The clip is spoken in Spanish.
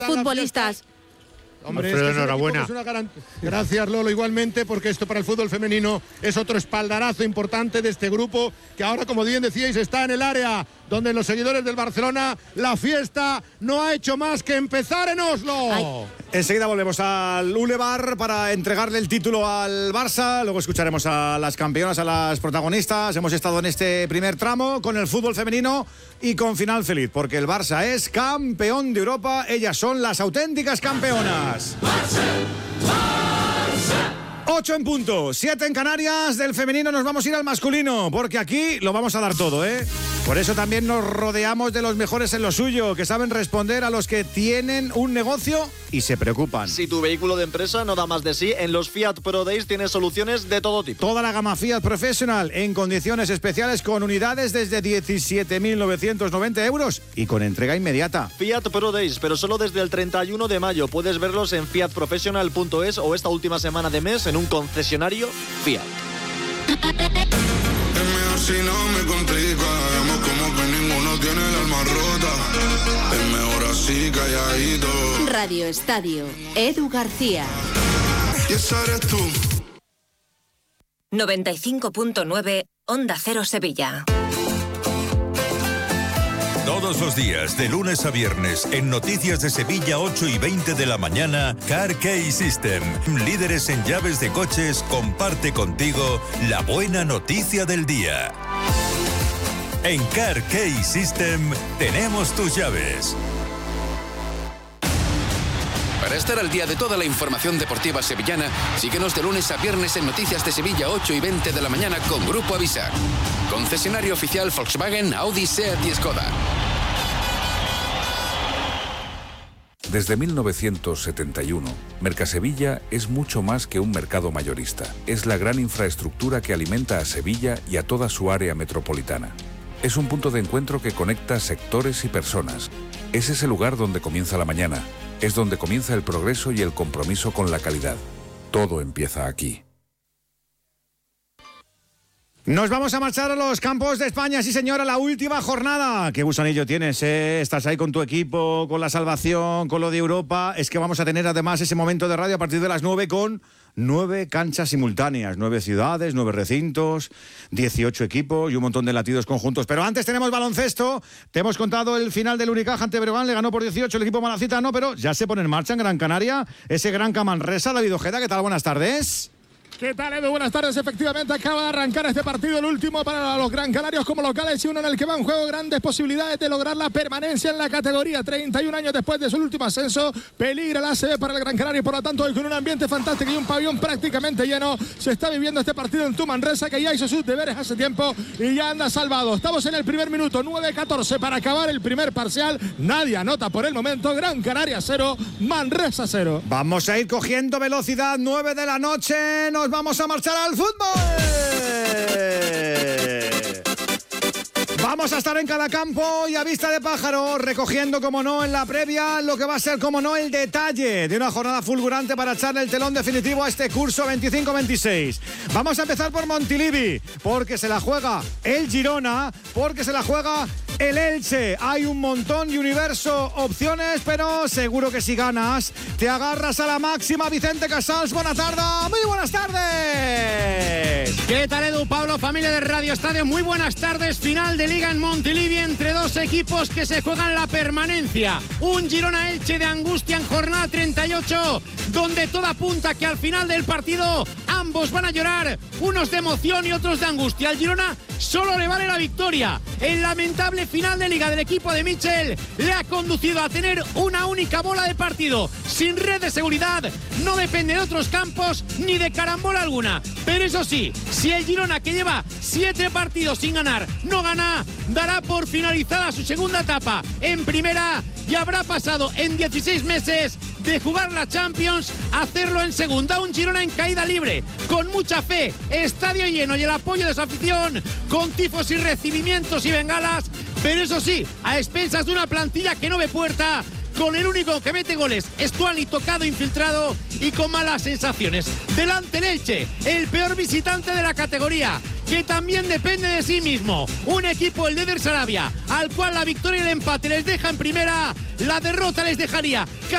futbolistas. Hombre, Alfredo, enhorabuena. Gracias, Lolo, igualmente, porque esto para el fútbol femenino es otro espaldarazo importante de este grupo que ahora, como bien decíais, está en el área donde los seguidores del Barcelona, la fiesta no ha hecho más que empezar en Oslo. Ay. Enseguida volvemos al Boulevard para entregarle el título al Barça. Luego escucharemos a las campeonas, a las protagonistas. Hemos estado en este primer tramo con el fútbol femenino y con final feliz, porque el Barça es campeón de Europa. Ellas son las auténticas campeonas. 8 en punto, 7 en Canarias. Del femenino nos vamos a ir al masculino, porque aquí lo vamos a dar todo, ¿eh? Por eso también nos rodeamos de los mejores en lo suyo, que saben responder a los que tienen un negocio y se preocupan. Si tu vehículo de empresa no da más de sí, en los Fiat Pro Days tienes soluciones de todo tipo. Toda la gama Fiat Professional en condiciones especiales, con unidades desde 17.990 euros y con entrega inmediata. Fiat Pro Days, pero solo desde el 31 de mayo. Puedes verlos en fiatprofessional.es o esta última semana de mes en un concesionario Fiat. Si no me complica, hagamos como que ninguno tiene el alma rota. Es mejor así, calladito. Radio Estadio, Edu García. Y esa eres tú. 95.9 Onda Cero Sevilla. Todos los días, de lunes a viernes, en Noticias de Sevilla, 8 y 20 de la mañana, Car Key System. Líderes en llaves de coches, comparte contigo la buena noticia del día. En Car Key System tenemos tus llaves. Para estar al día de toda la información deportiva sevillana, síguenos de lunes a viernes en Noticias de Sevilla, 8 y 20 de la mañana con Grupo Avisa. Concesionario oficial Volkswagen, Audi, Seat y Skoda. Desde 1971, Mercasevilla es mucho más que un mercado mayorista. Es la gran infraestructura que alimenta a Sevilla y a toda su área metropolitana. Es un punto de encuentro que conecta sectores y personas. Es ese lugar donde comienza la mañana. Es donde comienza el progreso y el compromiso con la calidad. Todo empieza aquí. Nos vamos a marchar a los campos de España, sí señora, la última jornada. Qué gusanillo tienes, estás ahí con tu equipo, con la salvación, con lo de Europa. Es que vamos a tener además ese momento de radio a partir de las 9 con 9 canchas simultáneas, 9 ciudades, 9 recintos, 18 equipos y un montón de latidos conjuntos. Pero antes tenemos baloncesto. Te hemos contado el final del Unicaja ante Breogán, le ganó por 18 el equipo Malacita, pero ya se pone en marcha en Gran Canaria ese Gran Manresa. David Ojeda, ¿qué tal? Buenas tardes. ¿Qué tal, Edu? Buenas tardes. Efectivamente, acaba de arrancar este partido, el último para los Gran Canarios como locales y uno en el que va en juego grandes posibilidades de lograr la permanencia en la categoría. 31 años después de su último ascenso, peligra la ACB para el Gran Canaria y por lo tanto hoy con un ambiente fantástico y un pabellón prácticamente lleno, se está viviendo este partido en Manresa, que ya hizo sus deberes hace tiempo y ya anda salvado. Estamos en el primer minuto, 9-14 para acabar el primer parcial. Nadie anota por el momento. Gran Canaria 0, Manresa 0. Vamos a ir cogiendo velocidad, 9 de la noche. Nos vamos a marchar al fútbol. Vamos a estar en cada campo y a vista de pájaro, recogiendo, como no, en la previa lo que va a ser, como no, el detalle de una jornada fulgurante para echarle el telón definitivo a este curso 25-26. Vamos a empezar por Montilivi, porque se la juega el Girona, porque se la juega el Elche. Hay un montón y universo opciones, pero seguro que si ganas te agarras a la máxima. Vicente Casals, buenas tardes. Muy buenas tardes. ¿Qué tal, Edu? Pablo, familia de Radio Estadio, muy buenas tardes. Final de Liga en Montilivi entre dos equipos que se juegan la permanencia. Un Girona-Elche de angustia en jornada 38, donde todo apunta que al final del partido ambos van a llorar, unos de emoción y otros de angustia. Al Girona solo le vale la victoria. El lamentable final de Liga del equipo de Michel le ha conducido a tener una única bola de partido, sin red de seguridad, no depende de otros campos ni de carambola alguna. Pero eso sí, si el Girona, que lleva 7 partidos sin ganar, no gana, dará por finalizada su segunda etapa en primera y habrá pasado en 16 meses de jugar la Champions a hacerlo en segunda. Un Girona en caída libre, con mucha fe, estadio lleno y el apoyo de su afición, con tifos y recibimientos y bengalas, pero eso sí, a expensas de una plantilla que no ve puerta, con el único que mete goles, Stuani, tocado, infiltrado y con malas sensaciones. Delante el Elche, el peor visitante de la categoría, que también depende de sí mismo. Un equipo, el de Eder Sarabia, al cual la victoria y el empate les deja en primera, la derrota les dejaría